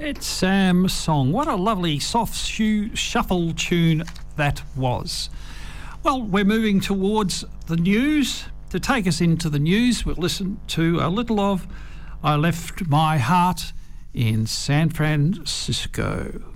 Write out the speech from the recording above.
It's Sam's song. What a lovely soft shuffle tune that was. Well, we're moving towards the news. To take us into the news, we'll listen to a little of I Left My Heart in San Francisco.